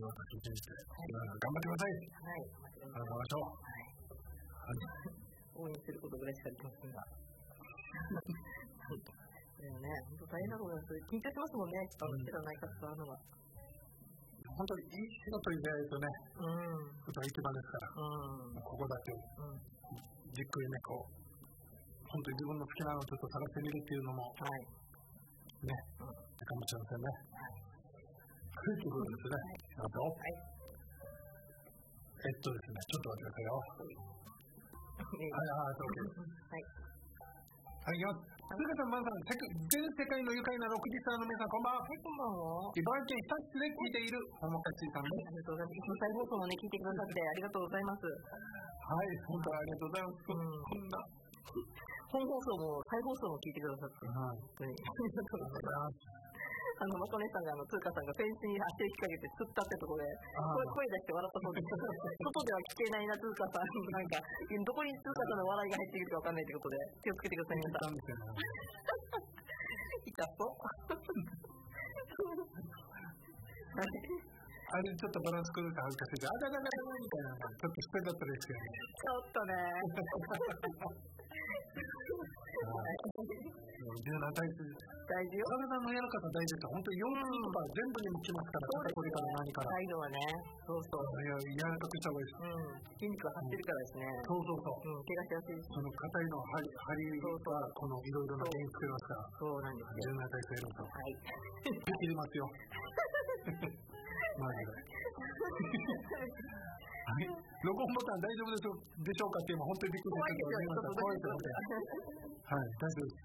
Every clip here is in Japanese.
私信じて、頑張ってください。頑張りましょう。 応援することぐらいしかできませんが。でもね、本当大変だと思います。緊張しますもんね、知らない方と会うのは。 本当にいい仕事に出会えるとね、ことが一番ですから、ここだけじっくりね、本当に自分の好きなのをちょっと探してみるっていうのも、ね、かもしれませんね。ということですね。ですね、ちょっと待ってくださいよ。はい、いきます。すべての皆さん、全世界の愉快な60歳の皆さん、こんばんは。茨城県日立で聞いているほもかちさんです。 ありがとうございます。再放送もね、聞いてくださってありがとうございます。 はい、本当にありがとうございます。こんな本放送も再放送も聞いてくださって、ありがとうございます。まこねさんが通貨さんがフェンスに足を引っ掛けて釣ったってところで声出して笑ったそうです。外では聞けないな通貨さん、なんかどこに通貨さんの笑いが入っているかわかんないということで気をつけてください。いたそうあれちょっとバランス崩れて恥ずかしいで、あだだだだみたいなちょっと失敗だったですけどね。 ちょっとね。 柔軟大事。 大事よ。 体の柔らかさ大事って本当に腰痛とか全部にもきますから、肩こりから何から。 ああいうのはね、そうそう。 柔らかくした方がいいです。 筋肉が張ってるからですね。 そうそうそう。 怪我しやすい。 その硬いの張りがこのいろいろな原因作りますから。 そうなんですよ。 柔軟体操やると。 はい。 できますよ。マジで。はい、録音ボタン大丈夫でしょうかって今本当にびっくりした怖いですよ。はい、大丈夫です。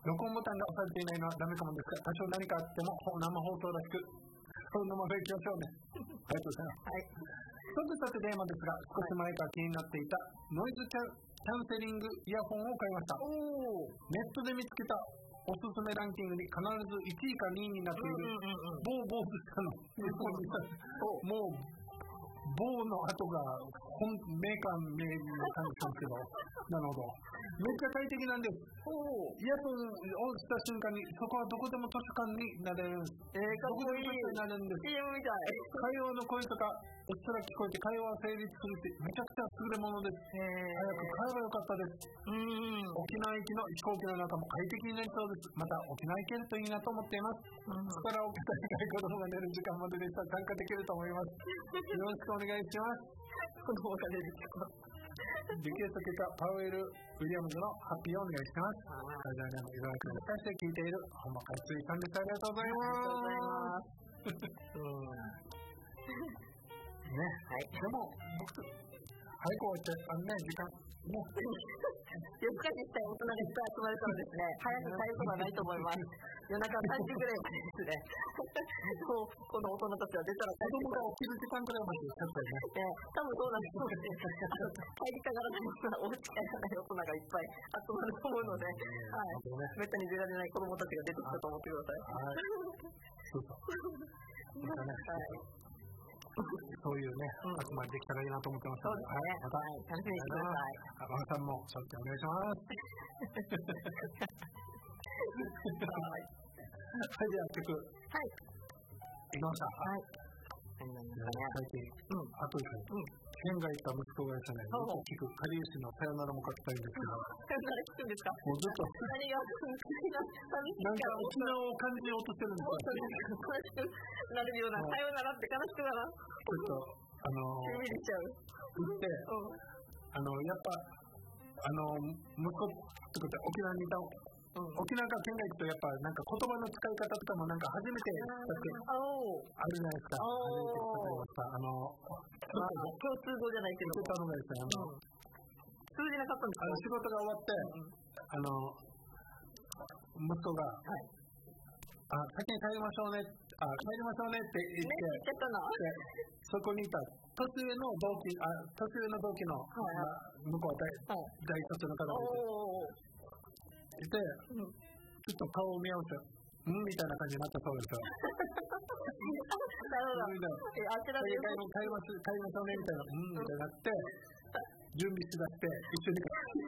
録音ボタンが押されていないのはダメかもですが、多少何かあっても生放送らしくそのままいきましょうね。ありがとうございます。はい。さてテーマですが、少し前から気になっていたノイズキャンセリングイヤホンを買いました。ネットで見つけたおすすめランキングに必ず1位か2位になっている某坊主さんのもう某の後がメーカー名に感じたんですけど、なるほど。めっちゃ快適なんです。イヤホンをした瞬間にそこはどこでも図書館になれるんです。 かっこいい。 なれるんです。 CM みたい。 会話の声とかうっすら聞こえて会話が成立するってめちゃくちゃ優れものです。早く買えばよかったです。沖縄行きの飛行機の中も快適になりそうです。また沖縄行けるといいなと思っています。そこから起きた子供が寝る時間まででしたら参加できると思います。よろしくお願いします。 子供が寝る時間。 リクエスト結果パウエル・ウィリアムズのハッピーをお願いします。それではね、いろいろ繰り返して聞いているほんまかいついさんです。ありがとうございます。ね、はい。でも僕早く終わっちゃったね、時間ね。 夜更かししたい大人がいっぱい集まるからですね、早く帰ることはないと思います。夜中3時ぐらいまでですね。この大人たちは出たら子供が起きる時間ぐらいまでちょっとね。 多分そうなんですよね。帰りたがらないお家帰らない大人がいっぱい集まると思うので、めったに出られない子供たちが出てきたと思ってください。 そうそう。そういうね、集まりできたらいいなと思ってますので、また楽しみにしてください。 馬場さんもそっちお願いします。はい、じゃあ曲。はい。いきました。はい。最近、あと県外行った息子がですね、よく聞くかりゆしのさよならも書きたいんですけど。 さよなら聞くんですか？ もうずっと。なんか沖縄を感じようとしてるんですよ。 悲しくなるような、さよならって悲しくなら。 ちょっと、 見れちゃう。 言って、やっぱ、息子ってことで沖縄にいた沖縄から県外行くとやっぱなんか言葉の使い方とかもなんか初めてだってあるじゃないですか。 共通語じゃないけど通のがですね、 通じなかったんですか？ 仕事が終わって息子が先に帰りましょうねって言ってそこにいた年上の同期の向こう大卒の方がいてちょっと顔を見合わせみたいな感じになったそうですよ。 なるほど。 帰りましょうねみたいなみたいになって準備しだして一緒に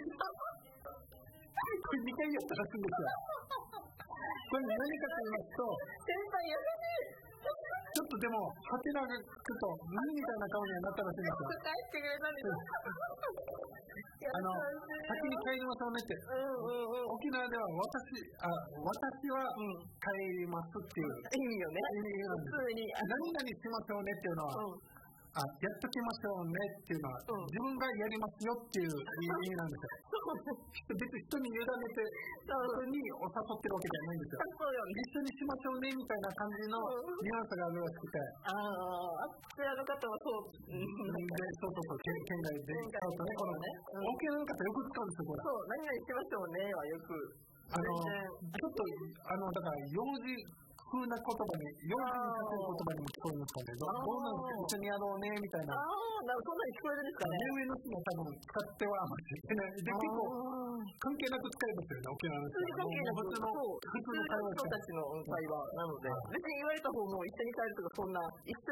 これ2回やったらしいんですよ。これ何かと言いますと先輩優しいちょっとでも、ハテナがつくと、何みたいな顔にはなったらしいんですよ。 帰ってくれたんです先に帰りましょうねって。沖縄では私は帰りますっていう。 いいよね。 普通に。何々しましょうねっていうのは、やっときましょうねっていうのは、自分がやりますよっていう意味なんですよ。別に人に委ねて、人にお誘ってるわけじゃないんですよ。一緒にしましょうねみたいな感じのニュアンスがあるらしくて。 あちらの方はそう。 そう、県外で使うとね、このね、沖縄の方よく使うんですよ、これ。 そう、何々しましょうねはよく。 ちょっと、だから、幼児風な言葉に、幼児にさせる言葉にも聞こえますかね。どうなんですか、一緒にやろうね、みたいな。 そんなに聞こえるんですかね。 上の人も多分使ってはあんまりいけない。で、結構、関係なく使いますよね、沖縄の人は。 普通の会話たちの会話なので、別に言われた方も一緒に帰るとか、そんな、一緒